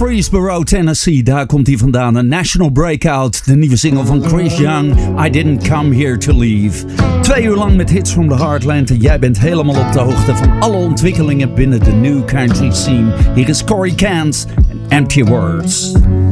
Murfreesboro, Tennessee, daar komt hij vandaan. Een National Breakout, de nieuwe single van Chris Young, I Didn't Come Here To Leave. 2 uur lang met hits from the Heartland en jij bent helemaal op de hoogte van alle ontwikkelingen binnen de New Country Scene. Hier is Corey Kent en Empty Words.